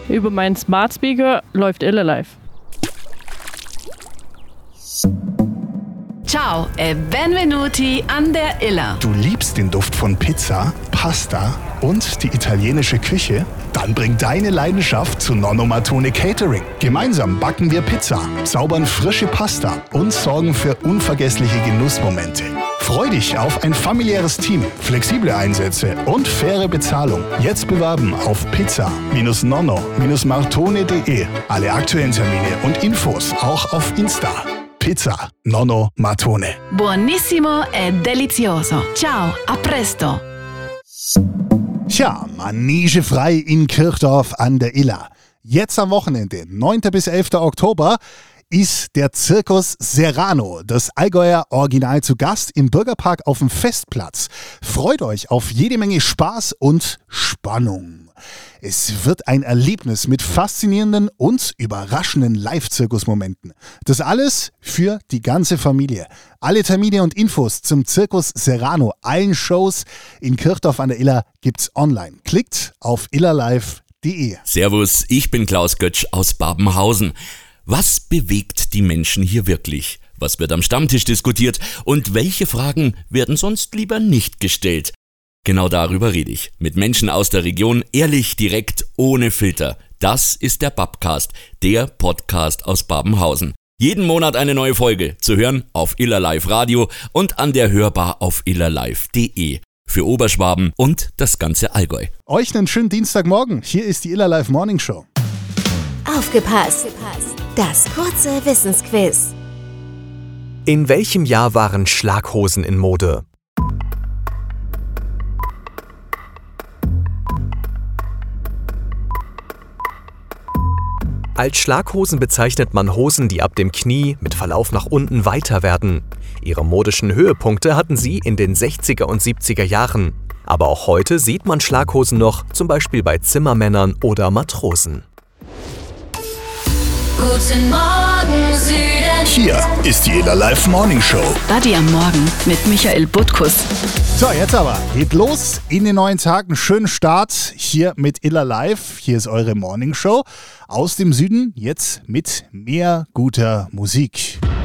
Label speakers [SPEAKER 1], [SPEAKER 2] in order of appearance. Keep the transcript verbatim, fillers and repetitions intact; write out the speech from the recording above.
[SPEAKER 1] Über meinen Smart Speaker läuft Illa Live.
[SPEAKER 2] Ciao e benvenuti an der Illa.
[SPEAKER 3] Du liebst den Duft von Pizza, Pasta und die italienische Küche? Dann bring deine Leidenschaft zu Nonno Mattone Catering. Gemeinsam backen wir Pizza, zaubern frische Pasta und sorgen für unvergessliche Genussmomente. Freu dich auf ein familiäres Team, flexible Einsätze und faire Bezahlung. Jetzt bewerben auf pizza nonno martone punkt de. Alle aktuellen Termine und Infos auch auf Insta. Pizza Nonno Mattone.
[SPEAKER 2] Buonissimo e delizioso. Ciao, a presto.
[SPEAKER 3] Tja, Manege frei in Kirchdorf an der Iller. Jetzt am Wochenende, neunten bis elften Oktober, ist der Zirkus Serrano, das Allgäuer Original, zu Gast im Bürgerpark auf dem Festplatz. Freut euch auf jede Menge Spaß und Spannung. Es wird ein Erlebnis mit faszinierenden und überraschenden Live-Zirkusmomenten. Das alles für die ganze Familie. Alle Termine und Infos zum Zirkus Serrano, allen Shows in Kirchdorf an der Iller gibt's online. Klickt auf illerlive punkt de.
[SPEAKER 4] Servus, ich bin Klaus Götsch aus Babenhausen. Was bewegt die Menschen hier wirklich? Was wird am Stammtisch diskutiert? Und welche Fragen werden sonst lieber nicht gestellt? Genau darüber rede ich. Mit Menschen aus der Region, ehrlich, direkt, ohne Filter. Das ist der Babcast, der Podcast aus Babenhausen. Jeden Monat eine neue Folge, zu hören auf Iller Live Radio und an der Hörbar auf illerlive punkt de. Für Oberschwaben und das ganze Allgäu.
[SPEAKER 3] Euch einen schönen Dienstagmorgen. Hier ist die Iller Live Morning Show.
[SPEAKER 5] Aufgepasst! Das kurze Wissensquiz.
[SPEAKER 6] In welchem Jahr waren Schlaghosen in Mode? Als Schlaghosen bezeichnet man Hosen, die ab dem Knie mit Verlauf nach unten weiter werden. Ihre modischen Höhepunkte hatten sie in den sechziger und siebziger Jahren. Aber auch heute sieht man Schlaghosen noch, zum Beispiel bei Zimmermännern oder Matrosen.
[SPEAKER 7] Guten Morgen, Süden.
[SPEAKER 3] Hier ist die Iller Live Morning Show.
[SPEAKER 2] Buddy am Morgen mit Michael Butkus.
[SPEAKER 3] So, jetzt aber. Geht los in den neuen Tag. Einen schönen Start hier mit Iller Live. Hier ist eure Morning Show aus dem Süden. Jetzt mit mehr guter Musik.